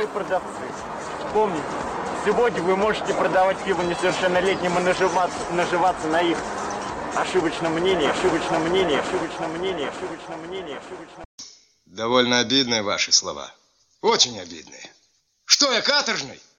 вы продавцы. Помните, сегодня вы можете продавать пиво несовершеннолетним и наживаться на их ошибочном мнении, ошибочном мнении, ошибочном мнении, ошибочном мнении, ошибочном... Довольно обидные ваши слова. Очень обидные. Что я, каторжный?